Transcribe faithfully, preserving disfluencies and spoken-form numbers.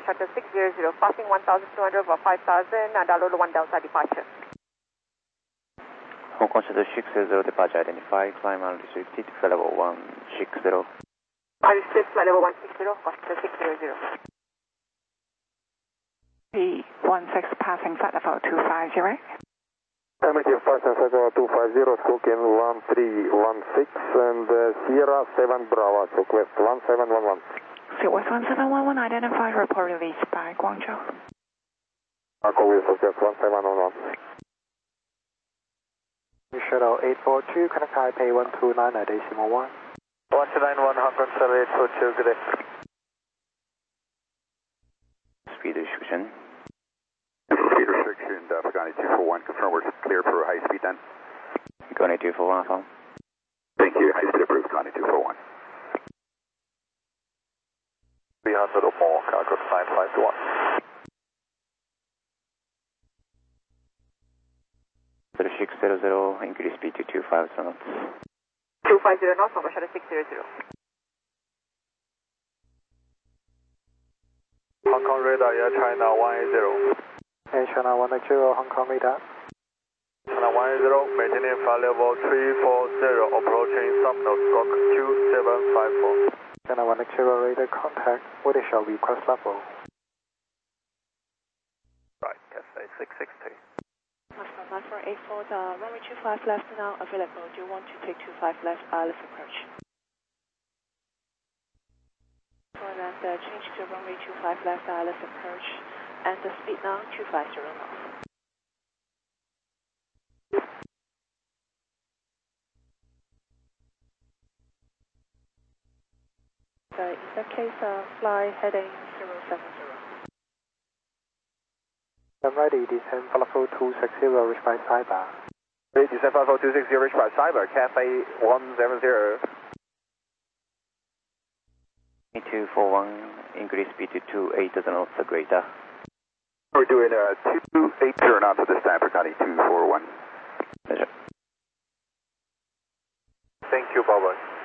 Shuttle six zero zero, passing one thousand two hundred over five thousand and Alolo one Delta departure. Hong Kong Shuttle six zero zero, departure identified, climb altitude sixty, flight level one six zero. Altitude flight level one six zero, Shuttle six zero zero. P one six passing flight level two five zero. Affirmative, passing flight level two five zero, Squawking one three one six and uh, Sierra seven Bravo, request one seven one one. Southwest one seven one one, identified, report released by Guangzhou. Marco will suggest one seven one one. Shuttle eight four two, connect Taipei one two nine at decimal one. one two nine one, Hong Kong Shuttle eight four two, good day. Speed restriction. Speed restriction, uh, Pagani two four one, confirm we're clear for high speed then. Pagani two four one, phone. Thank you, high speed approved, Pagani two four one. three hundred or more, cargo nine five two one. six zero zero, increase speed to two five zero knots. two five zero knots, Hong Kong Shuttle six zero zero. Hong Kong radar, Air China one eight zero. Air China one eight zero, Hong Kong radar. China one eight zero, maintaining flight level three four zero, approaching subnode squawk two seven five four. China one eight zero radar contact, what is your request level? Right, Cathay six six two. Moscow nine four eight four, the runway two five left now available. Do you want to take two five left wireless approach? For that, uh, change to runway two five left wireless approach and the speed now two five zero knots. So in that case, uh, fly heading zero seven zero. I'm ready, descend five four two six zero, reach by Cyber. Ready, descend five four two six zero, reach by Cyber, Cathay one seven zero. two four one, increase speed to two eight knots, greater. We're doing uh, two eight zero knots at this time, Pagani two four one. Pleasure. Thank you, bye-bye.